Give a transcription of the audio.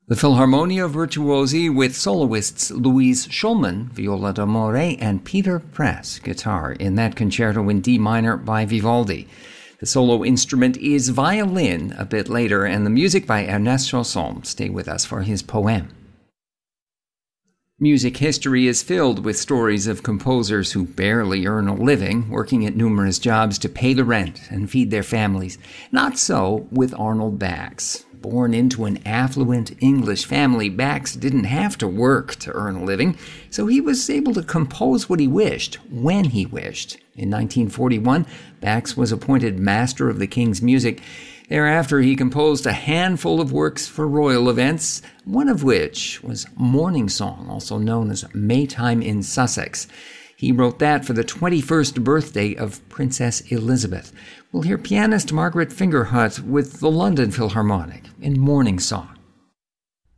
The Philharmonia Virtuosi with soloists Louise Schulman, viola d'amore, and Peter Press, guitar, in that concerto in D minor by Vivaldi. The solo instrument is violin a bit later, and the music by Ernest Chausson. Stay with us for his poem. Music history is filled with stories of composers who barely earn a living, working at numerous jobs to pay the rent and feed their families. Not so with Arnold Bax. Born into an affluent English family, Bax didn't have to work to earn a living, so he was able to compose what he wished, when he wished. In 1941, Bax was appointed Master of the King's Music. Thereafter, he composed a handful of works for royal events, one of which was Morning Song, also known as Maytime in Sussex. He wrote that for the 21st birthday of Princess Elizabeth. We'll hear pianist Margaret Fingerhut with the London Philharmonic in Morning Song.